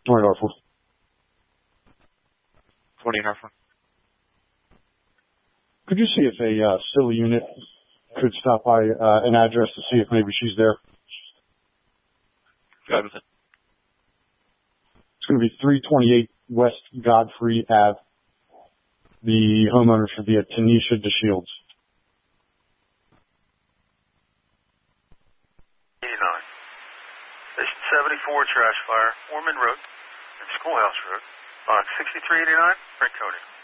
20 Norfolk. 20 Norfolk. Could you see if a SIL unit could stop by an address to see if maybe she's there? Go with it. It's going to be 328 West Godfrey Ave. The homeowner should be at Tanisha DeShields. 89. Station 74, trash fire, Foreman Road, and Schoolhouse Road, box 6389, Franconia.